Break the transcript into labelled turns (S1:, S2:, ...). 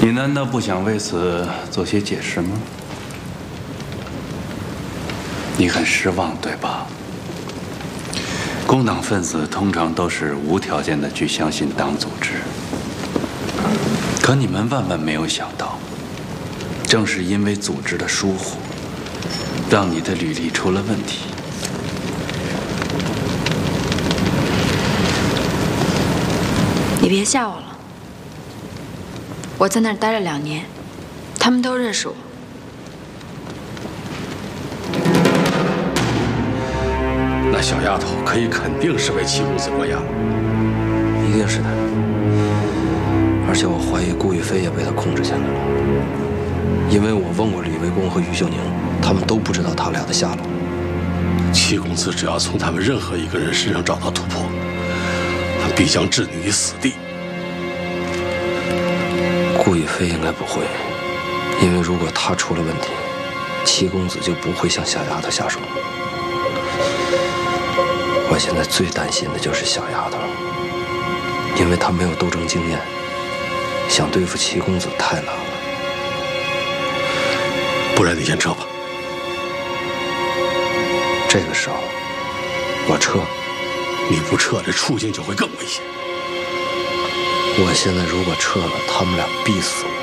S1: 你难道不想为此做些解释吗？你很失望，对吧？工党分子通常都是无条件的去相信党组织，可你们万万没有想到，正是因为组织的疏忽，让你的履历出了问题。
S2: 你别吓我了，我在那儿待了2年，他们都认识我。
S3: 那小丫头可以肯定是为齐公子过养，
S4: 一定是的。而且我怀疑顾亦飞也被他控制下来了，因为我问过李维公和于秀宁，他们都不知道他俩的下落。
S3: 齐公子只要从他们任何一个人身上找到突破，他必将置你于死地。
S4: 顾亦飞应该不会，因为如果他出了问题，齐公子就不会向小丫头下手。我现在最担心的就是小丫头，因为她没有斗争经验，想对付齐公子太难了。
S3: 不然你先撤吧。
S4: 这个时候，我撤，
S3: 你不撤，这处境就会更危险。
S4: 我现在如果撤了，他们俩逼死我。